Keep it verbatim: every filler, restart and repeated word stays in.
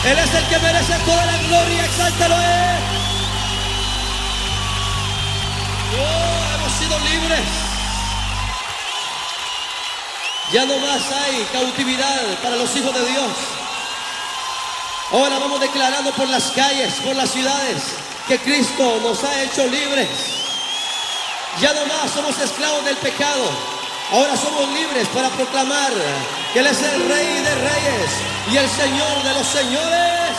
Él es el que merece toda la gloria, exáltalo a Él. Oh, hemos sido libres. Ya no más hay cautividad para los hijos de Dios. Ahora vamos declarando por las calles, por las ciudades, que Cristo nos ha hecho libres. Ya no más somos esclavos del pecado. Ahora somos libres para proclamar que Él es el Rey de Reyes y el Señor de los Señores.